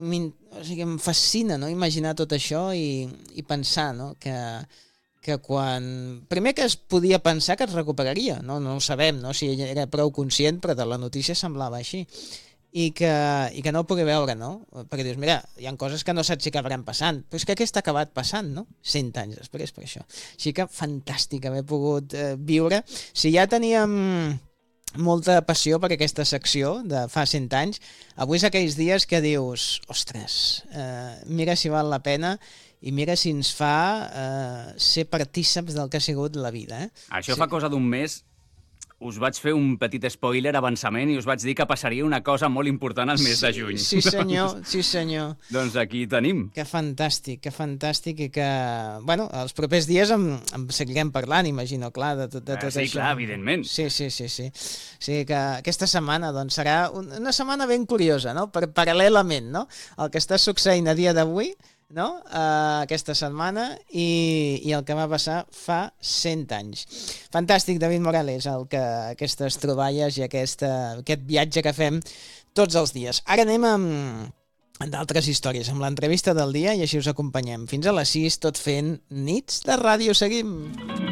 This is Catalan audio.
o sigui, em fascina, no?, imaginar tot això i pensar, no?, que quan... Primer que es podia pensar que es recuperaria, no ho sabem, no?, si ella era prou conscient, però de la notícia semblava així. I que no ho pugui veure, no? Perquè dius, mira, hi ha coses que no saps si acabaran passant, però és que aquesta ha acabat passant, no? 100 anys després, per això. Així que fantàstic haver pogut viure. Si ja teníem molta passió per aquesta secció de fa 100 anys, avui és aquells dies que dius, ostres, mira si val la pena i mira si ens fa ser partíceps del que ha sigut la vida. Això fa cosa d'un mes us vaig fer un petit spoiler avançament i us vaig dir que passaria una cosa molt important al mes de juny. Sí, senyor, sí, senyor. Doncs aquí tenim. Que fantàstic i que, bueno, els propers dies en seguirem parlant, imagino, clar, de tot això. Sí, clar, evidentment. Sí. Sí, que aquesta setmana doncs, serà una setmana ben curiosa, no?, paral·lelament, no?, el que està succeint a dia d'avui, no?, aquesta setmana i el que va passar fa 100 anys. Fantàstic, David Morales, aquestes troballes i aquest viatge que fem tots els dies. Ara anem amb d'altres històries, amb l'entrevista del dia, i així us acompanyem. Fins a les 6, tot fent Nits de Ràdio. Seguim!